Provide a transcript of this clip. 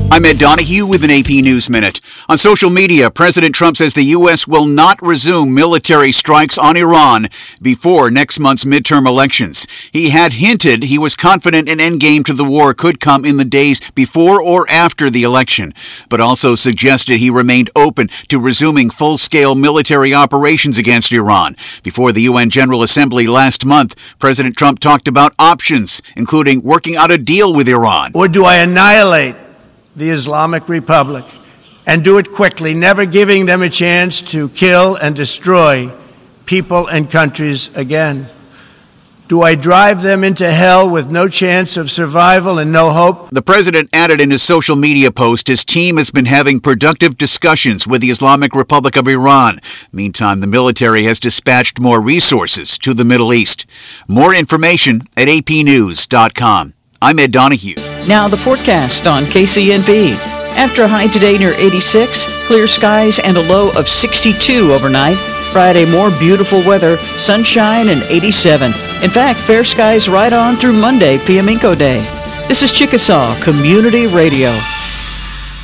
I'm Ed Donahue with an AP News Minute. On social media, President Trump says the U.S. will not resume military strikes on Iran before next month's midterm elections. He had hinted he was confident an endgame to the war could come in the days before or after the election, but also suggested he remained open to resuming full-scale military operations against Iran. Before the UN General Assembly last month, President Trump talked about options, including working out a deal with Iran. Or do I annihilate the Islamic Republic and do it quickly, never giving them a chance to kill and destroy people and countries again? Do I drive them into hell with no chance of survival and no hope? The president added in his social media post his team has been having productive discussions with the Islamic Republic of Iran. Meantime, the military has dispatched more resources to the Middle East. More information at apnews.com. I'm Ed Donahue. Now the forecast on KCNP. After a high today near 86, clear skies and a low of 62 overnight. Friday, more beautiful weather, sunshine and 87. In fact, fair skies right on through Monday, Piamico Day. This is Chickasaw Community Radio.